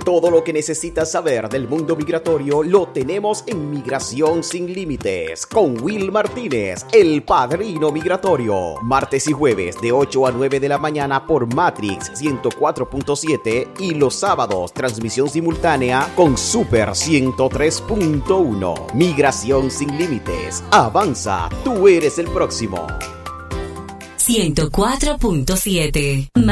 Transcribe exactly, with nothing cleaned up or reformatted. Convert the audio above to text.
Todo lo que necesitas saber del mundo migratorio lo tenemos en Migración Sin Límites con Will Martínez, el padrino migratorio. Martes y jueves de ocho a nueve de la mañana por Matrix ciento cuatro punto siete y los sábados transmisión simultánea con Super ciento tres punto uno. Migración Sin Límites. Avanza, tú eres el próximo. ciento cuatro punto siete